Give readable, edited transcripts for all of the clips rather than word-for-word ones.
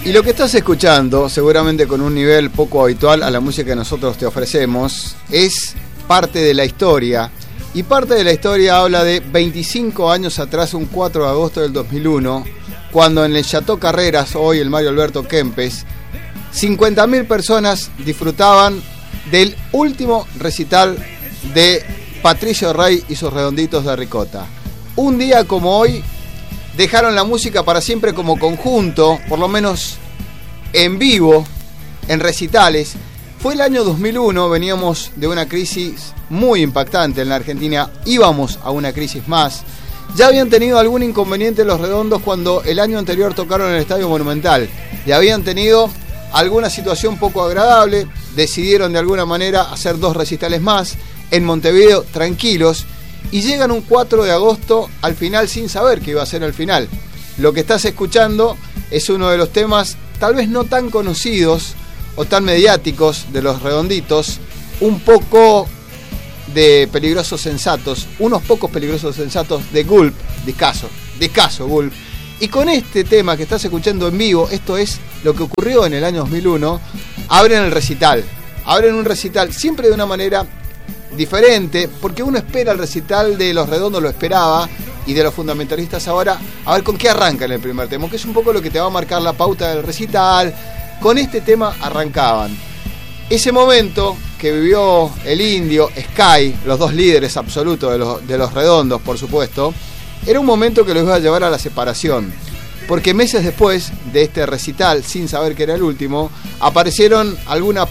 Y lo que estás escuchando, seguramente con un nivel poco habitual a la música que nosotros te ofrecemos, es parte de la historia. Y parte de la historia habla de 25 años atrás, un 4 de agosto del 2001, cuando en el Chateau Carreras, hoy el Mario Alberto Kempes, 50.000 personas disfrutaban del último recital de Patricio Rey y sus Redonditos de Ricota. Un día como hoy, dejaron la música para siempre como conjunto, por lo menos en vivo, en recitales. Fue el año 2001, veníamos de una crisis muy impactante en la Argentina, íbamos a una crisis más. Ya habían tenido algún inconveniente los Redondos cuando el año anterior tocaron en el Estadio Monumental. Ya habían tenido alguna situación poco agradable, decidieron de alguna manera hacer 2 recitales más en Montevideo, tranquilos. Y llegan un 4 de agosto al final sin saber que iba a ser el final. Lo que estás escuchando es uno de los temas tal vez no tan conocidos o tan mediáticos de los Redonditos, un poco de Peligrosos Sensatos, unos pocos Peligrosos Sensatos de Gulp, discaso Gulp. Y con este tema que estás escuchando en vivo, esto es lo que ocurrió en el año 2001, abren un recital siempre de una manera diferente, porque uno espera el recital de los Redondos, lo esperaba, y de los Fundamentalistas ahora, a ver con qué arranca en el primer tema, que es un poco lo que te va a marcar la pauta del recital. Con este tema arrancaban. Ese momento que vivió el Indio, Sky, los 2 líderes absolutos de los Redondos, por supuesto, era un momento que los iba a llevar a la separación. Porque meses después de este recital, sin saber que era el último, apareció una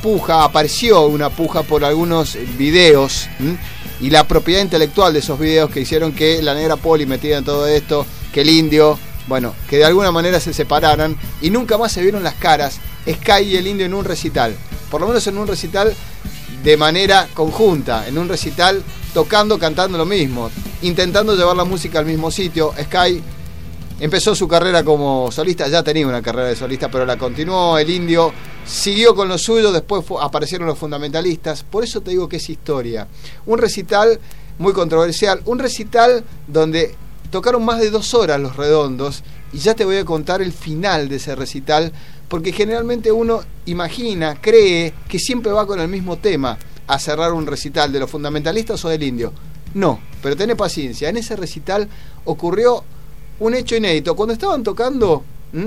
puja por algunos videos, y la propiedad intelectual de esos videos que hicieron que la negra Poli metida en todo esto, que el Indio, bueno, que de alguna manera se separaran y nunca más se vieron las caras, Sky y el Indio en un recital, por lo menos en un recital de manera conjunta, en un recital tocando, cantando lo mismo, intentando llevar la música al mismo sitio. Sky empezó su carrera como solista, ya tenía una carrera de solista, pero la continuó. El Indio siguió con lo suyo, después aparecieron los Fundamentalistas. Por eso te digo que es historia. Un recital muy controversial, un recital donde tocaron más de 2 horas los Redondos, y ya te voy a contar el final de ese recital, porque generalmente uno imagina, cree que siempre va con el mismo tema a cerrar un recital de los Fundamentalistas o del Indio. No, pero tenés paciencia. En ese recital ocurrió un hecho inédito. Cuando estaban tocando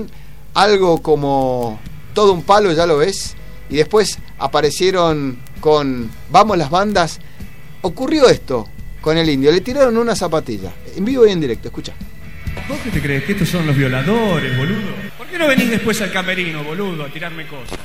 algo como Todo un Palo, ya lo ves, y después aparecieron con Vamos las Bandas, ocurrió esto con el Indio. Le tiraron una zapatilla, en vivo y en directo, escucha. ¿Vos qué te crees? ¿Que estos son los violadores, boludo? ¿Por qué no venís después al camerino, boludo, a tirarme cosas?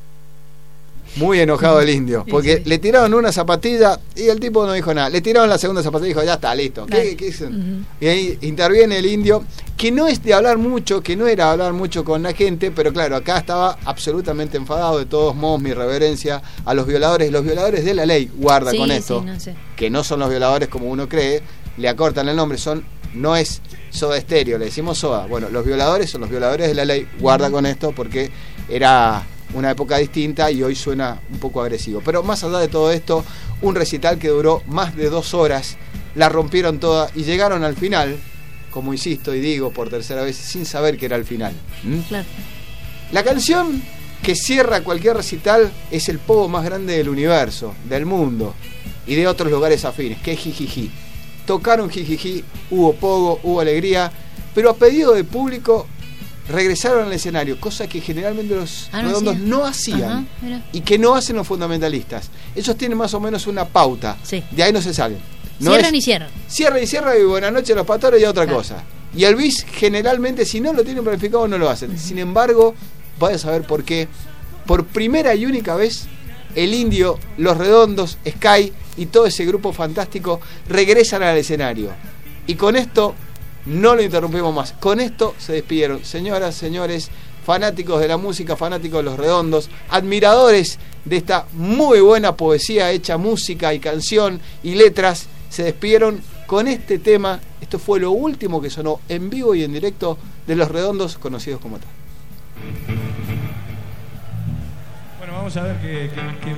Muy enojado el Indio, porque le tiraron una zapatilla y el tipo no dijo nada. Le tiraron la segunda zapatilla y dijo, ya está, listo. ¿Qué dicen? Y ahí interviene el Indio, que no es de hablar mucho, que no era hablar mucho con la gente, pero claro, acá estaba absolutamente enfadado. De todos modos, mi reverencia a los violadores de la ley, guarda con esto, no sé, que no son los violadores como uno cree, le acortan el nombre, no es Soda Stereo, le decimos Soda. Bueno, los violadores son los violadores de la ley, guarda con esto, porque era una época distinta y hoy suena un poco agresivo. Pero más allá de todo esto, un recital que duró más de 2 horas, la rompieron toda y llegaron al final, como insisto y digo por tercera vez, sin saber que era el final. Claro. La canción que cierra cualquier recital es el pogo más grande del universo, del mundo y de otros lugares afines, que es Jijiji. Tocaron Jijiji, hubo pogo, hubo alegría, pero a pedido del público regresaron al escenario, cosa que generalmente los Redondos no hacían. Y que no hacen los Fundamentalistas. Ellos tienen más o menos una pauta, de ahí no se salen. Cierran y cierran. Cierra y cierra, y buenas noches los pastores y otra cosa. Y el bis generalmente, si no lo tienen planificado, no lo hacen. Sin embargo, vais a saber por qué. Por primera y única vez, el Indio, los Redondos, Sky y todo ese grupo fantástico regresan al escenario. Y con esto no lo interrumpimos más. Con esto se despidieron. Señoras, señores, fanáticos de la música, fanáticos de los Redondos, admiradores de esta muy buena poesía hecha música y canción y letras, se despidieron con este tema. Esto fue lo último que sonó en vivo y en directo de los Redondos, conocidos como tal. Bueno, vamos a ver qué